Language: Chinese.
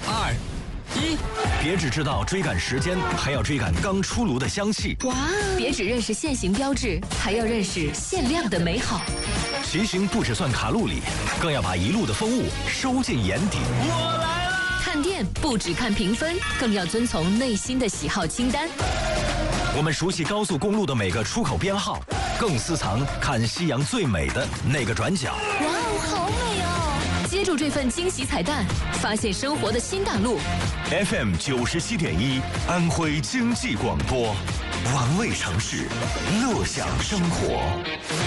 2、1，别只知道追赶时间，还要追赶刚出炉的香气。 哇！别只认识限行标志，还要认识限量的美好。 骑行不只算卡路里，更要把一路的风物收进眼底。 我来了！ 看店不只看评分，更要遵从内心的喜好清单。 我们熟悉高速公路的每个出口编号，更私藏看夕阳最美的那个转角。 哇哦，好美哦！接住这份惊喜彩蛋，发现生活的新大陆。 FM 97.1，安徽经济广播，玩味城市，乐享生活。